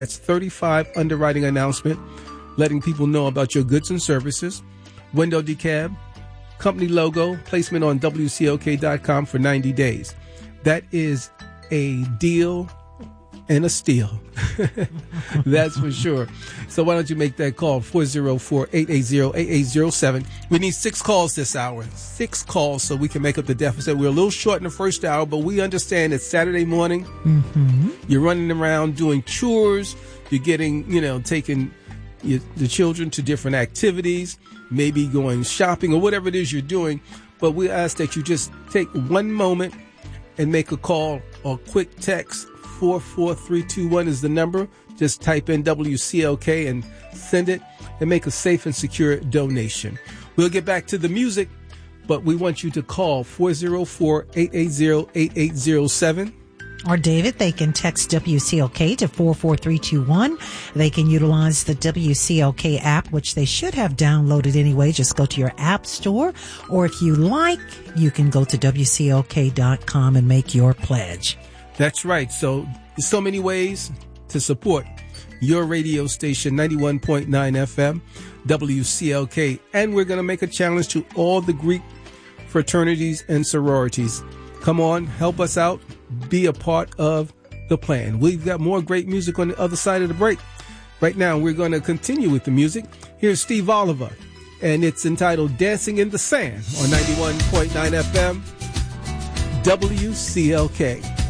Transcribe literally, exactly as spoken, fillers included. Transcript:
That's thirty-five underwriting announcement, letting people know about your goods and services. Window decab, company logo, placement on W C L K dot com for ninety days. That is a deal and a steal. That's for sure. So why don't you make that call, four oh four, eight eight zero, eight eight zero seven. We need six calls this hour. Six calls so we can make up the deficit. We're a little short in the first hour, but we understand it's Saturday morning. Mm-hmm. You're running around doing chores. You're getting, you know, taking your, the children to different activities, maybe going shopping or whatever it is you're doing. But we ask that you just take one moment and make a call or quick text. four four three two one is the number. Just type in W C L K and send it and make a safe and secure donation. We'll get back to the music, but we want you to call four oh four, eight eight zero, eight eight zero seven. Or David, they can text W C L K to four four three two one. They can utilize the W C L K app, which they should have downloaded anyway. Just go to your app store. Or if you like, you can go to W C L K dot com and make your pledge. That's right. So there's so many ways to support your radio station, ninety-one point nine F M, W C L K. And we're going to make a challenge to all the Greek fraternities and sororities. Come on, help us out. Be a part of the plan. We've got more great music on the other side of the break. Right now, we're going to continue with the music. Here's Steve Oliver, and it's entitled Dancing in the Sand on ninety-one point nine F M, W C L K.